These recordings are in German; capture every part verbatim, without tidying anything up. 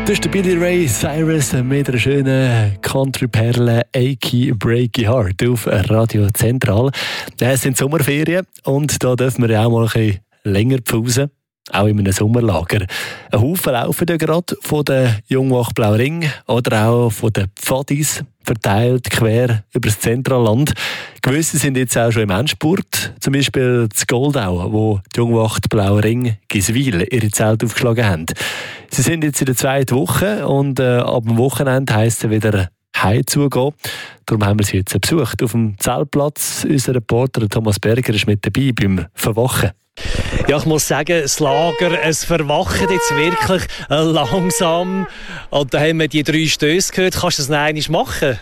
Das ist der Billy Ray Cyrus mit einer schönen Country-Perle «Achy Breaky Heart» auf Radio Zentral. Es sind Sommerferien und da dürfen wir ja auch mal ein bisschen länger pausen, auch in einem Sommerlager. Ein Haufen laufen da gerade von der Jungwacht Blauring oder auch von den Pfadis, verteilt quer über das Zentralland. Gewisse sind jetzt auch schon im Endspurt, zum Beispiel das Goldau, wo die Jungwacht Blauring Giswil ihre Zelte aufgeschlagen haben. Sie sind jetzt in der zweiten Woche und äh, ab dem Wochenende heisst es wieder heimzugehen. Darum haben wir sie jetzt besucht auf dem Zeltplatz. Unser Reporter Thomas Berger ist mit dabei beim Verwachen. Ja, ich muss sagen, das Lager, es verwacht jetzt wirklich äh, langsam. Und da haben wir die drei Stöße gehört. Kannst du das noch einmal machen?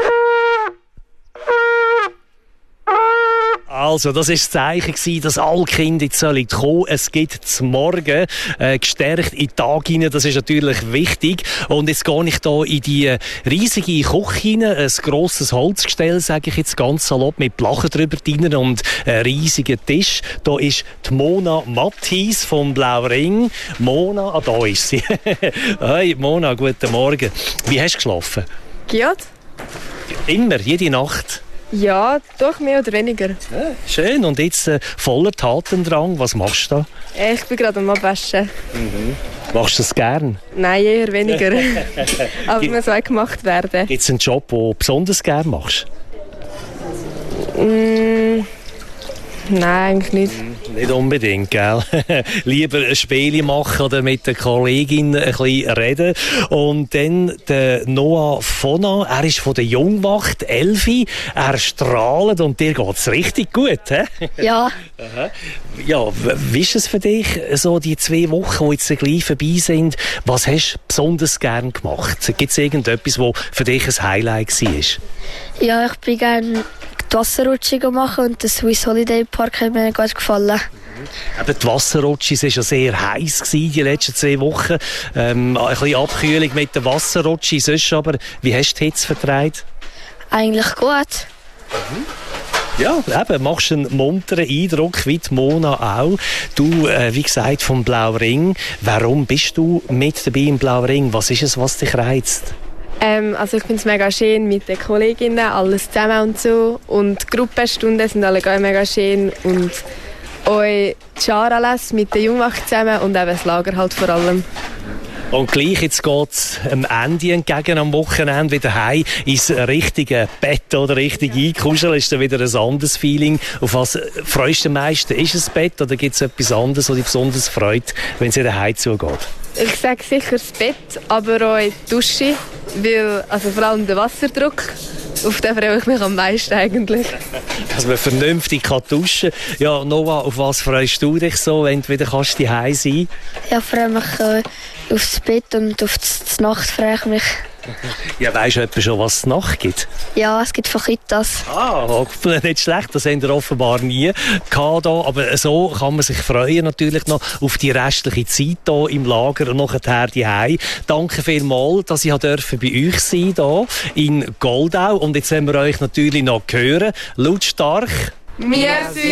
Also, das war das Zeichen, dass alle Kinder jetzt kommen sollen. Es gibt zum Morgen äh, gestärkt in den Tag hinein. Das ist natürlich wichtig. Und jetzt gehe ich hier in die riesige Küche hinein. Ein grosses Holzgestell, sage ich jetzt ganz salopp, mit Lachen drüber drin und einen riesigen Tisch. Da ist die Mona Matthies vom Blauring. Mona, ah, da ist sie. Hey, Mona, guten Morgen. Wie hast du geschlafen? Gut. Immer, jede Nacht? Ja, doch mehr oder weniger. Ja, schön. Und jetzt äh, voller Tatendrang. Was machst du da? Ich bin gerade am Abwaschen. Mhm. Machst du das gern? Nein, eher weniger. Aber man soll gemacht werden. Gibt es einen Job, den du besonders gern machst? Mm, nein, eigentlich nicht. Nicht unbedingt, gell? Lieber ein Spiel machen oder mit der Kollegin ein bisschen reden. Und dann der Noah Fona, er ist von der Jungwacht Elfi. Er strahlt und dir geht es richtig gut, he? Ja. Aha. Ja, wie ist es für dich, so die zwei Wochen, die jetzt gleich vorbei sind? Was hast du besonders gern gemacht? Gibt es irgendetwas, was für dich ein Highlight war? Ja, ich bin gerne die Wasserrutsche machen und der Swiss Holiday Park hat mir gut gefallen. Eben die Wasserrutsche war ja sehr heiß gewesen, die letzten zwei Wochen. Ähm, ein bisschen Abkühlung mit der Wasserrutsche. Sonst aber, wie hast du die Hitze vertragen? Eigentlich gut. Ja, eben, machst einen munteren Eindruck, wie die Mona auch. Du, äh, wie gesagt, vom Blauring. Warum bist du mit dabei im Blauring? Was ist es, was dich reizt? Ähm, also ich finde es mega schön mit den Kolleginnen, alles zusammen und so. Und die Gruppenstunden sind alle mega schön. Und auch die Scharales mit der Jungwacht zusammen und eben das Lager halt vor allem. Und gleich, jetzt geht es am Ende entgegen, am Wochenende wieder heim ins richtige Bett oder richtig einkuscheln. Ist dann wieder ein anderes Feeling. Auf was freust du am meisten? Ist es das Bett oder gibt es etwas anderes, was dich besonders freut, wenn es wieder heim zugeht? Ich sage sicher das Bett, aber auch die Dusche, weil, also vor allem der Wasserdruck, auf den freue ich mich am meisten eigentlich. Dass man vernünftig kann duschen kann. Ja, Noah, auf was freust du dich so, wenn du wieder kannst daheim sein kannst? Ja, ich freue mich äh, aufs Bett und auf die Nacht freue ich mich. Ja, weisst du etwa schon, was es Nacht gibt? Ja, es gibt Fajitas. Ah, nicht schlecht, das haben wir offenbar nie gehabt hier. Aber so kann man sich freuen natürlich noch auf die restliche Zeit hier im Lager und nachher daheim. Danke vielmals, dass ich bei euch sein durfte, hier in Goldau. Und jetzt haben wir euch natürlich noch hören. Lautstark. Wir sind